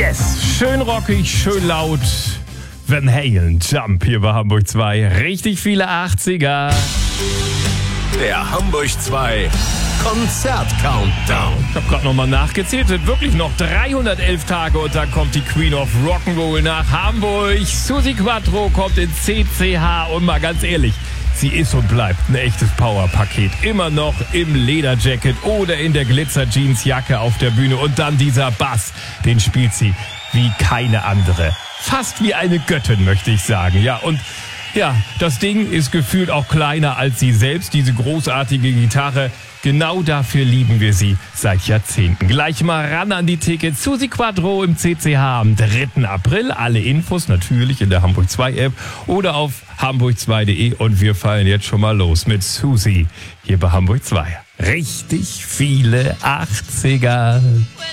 Yes, schön rockig, schön laut. Van Halen, Jump hier bei Hamburg 2. Richtig viele 80er. Der Hamburg 2 Konzert-Countdown. Ich habe gerade nochmal nachgezählt, sind wirklich noch 311 Tage und dann kommt die Queen of Rock'n'Roll nach Hamburg. Suzi Quatro kommt in CCH und mal ganz ehrlich, sie ist und bleibt ein echtes Powerpaket. Immer noch im Lederjacket oder in der Glitzer-Jeans-Jacke auf der Bühne. Und dann dieser Bass, den spielt sie wie keine andere. Fast wie eine Göttin, möchte ich sagen. Ja, und ja, das Ding ist gefühlt auch kleiner als sie selbst, diese großartige Gitarre. Genau dafür lieben wir sie seit Jahrzehnten. Gleich mal ran an die Tickets. Suzi Quatro im CCH am 3. April. Alle Infos natürlich in der Hamburg 2 App oder auf hamburg2.de. Und wir fallen jetzt schon mal los mit Suzi hier bei Hamburg 2. Richtig viele 80er.